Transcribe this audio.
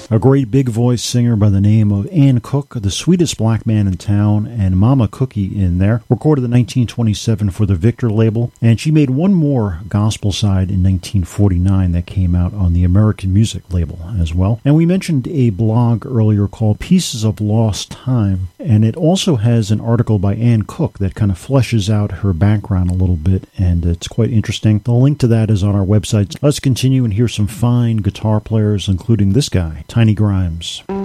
A great big voice singer by the name of Ann Cook, the sweetest black man in town, and Mama Cookie in there. Recorded in 1927 for the Victor label, and she made one more gospel side in 1949 that came out on the American Music label as well. And we mentioned a blog earlier called Pieces of Lost Time, and it also has an article by Ann Cook that kind of fleshes out her background a little bit, and it's quite interesting. The link to that is on our website. Let's continue and hear some fine guitar players, including this guy, Tiny Grimes.